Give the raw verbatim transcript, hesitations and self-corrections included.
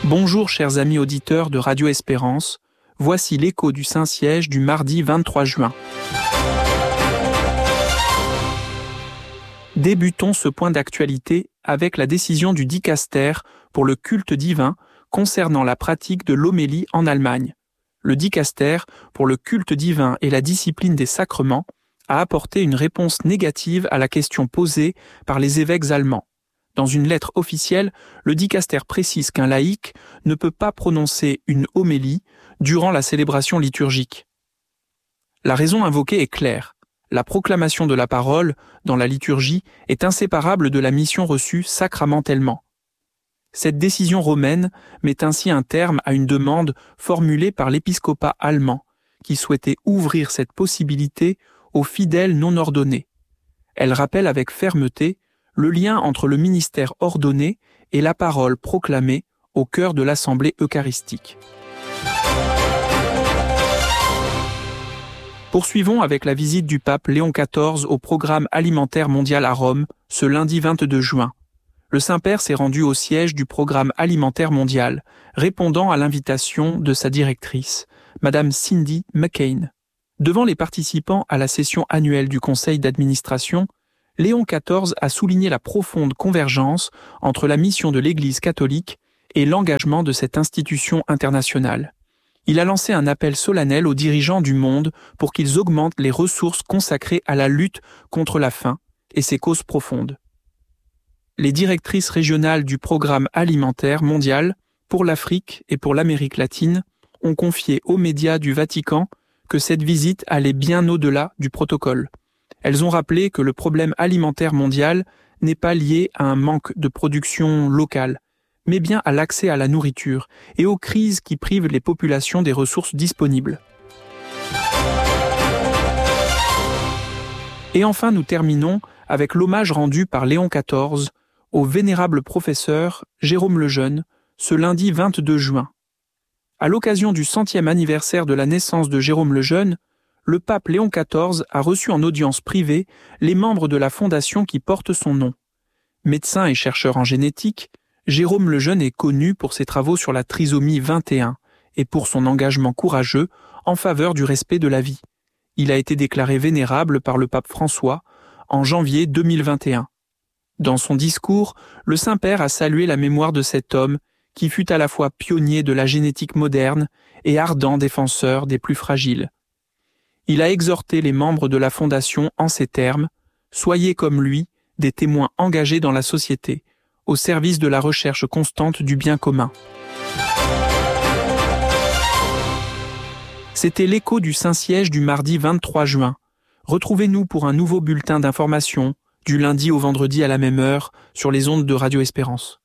Bonjour chers amis auditeurs de Radio Espérance, voici l'écho du Saint-Siège du mardi vingt-trois juin. Débutons ce point d'actualité avec la décision du dicaster pour le culte divin concernant la pratique de l'homélie en Allemagne. Le dicaster pour le culte divin et la discipline des sacrements a apporté une réponse négative à la question posée par les évêques allemands. Dans une lettre officielle, le dicaster précise qu'un laïc ne peut pas prononcer une homélie durant la célébration liturgique. La raison invoquée est claire. La proclamation de la parole dans la liturgie est inséparable de la mission reçue sacramentellement. Cette décision romaine met ainsi un terme à une demande formulée par l'épiscopat allemand, qui souhaitait ouvrir cette possibilité aux fidèles non ordonnés. Elle rappelle avec fermeté le lien entre le ministère ordonné et la parole proclamée au cœur de l'assemblée eucharistique. Poursuivons avec la visite du pape Léon quatorze au Programme alimentaire mondial à Rome, ce lundi vingt-deux juin. Le Saint-Père s'est rendu au siège du Programme alimentaire mondial, répondant à l'invitation de sa directrice, Madame Cindy McCain. Devant les participants à la session annuelle du Conseil d'administration, Léon quatorze a souligné la profonde convergence entre la mission de l'Église catholique et l'engagement de cette institution internationale. Il a lancé un appel solennel aux dirigeants du monde pour qu'ils augmentent les ressources consacrées à la lutte contre la faim et ses causes profondes. Les directrices régionales du Programme alimentaire mondial pour l'Afrique et pour l'Amérique latine ont confié aux médias du Vatican que cette visite allait bien au-delà du protocole. Elles ont rappelé que le problème alimentaire mondial n'est pas lié à un manque de production locale, mais bien à l'accès à la nourriture et aux crises qui privent les populations des ressources disponibles. Et enfin, nous terminons avec l'hommage rendu par Léon quatorze au vénérable professeur Jérôme Lejeune ce lundi vingt-deux juin. À l'occasion du centième anniversaire de la naissance de Jérôme Lejeune, le pape Léon quatorze a reçu en audience privée les membres de la fondation qui porte son nom. Médecin et chercheur en génétique, Jérôme Lejeune est connu pour ses travaux sur la trisomie vingt et un et pour son engagement courageux en faveur du respect de la vie. Il a été déclaré vénérable par le pape François en janvier deux mille vingt et un. Dans son discours, le Saint-Père a salué la mémoire de cet homme qui fut à la fois pionnier de la génétique moderne et ardent défenseur des plus fragiles. Il a exhorté les membres de la Fondation en ces termes « Soyez comme lui, des témoins engagés dans la société, au service de la recherche constante du bien commun. » C'était l'écho du Saint-Siège du mardi vingt-trois juin. Retrouvez-nous pour un nouveau bulletin d'information, du lundi au vendredi à la même heure, sur les ondes de Radio Espérance.